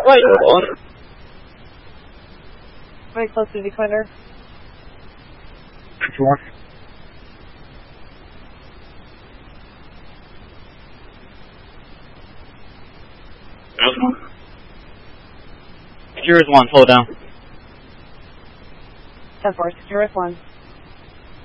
Right, hold on. Very close to the equator. Sure. Secure is 1, slow down. 10-4, secure is 1.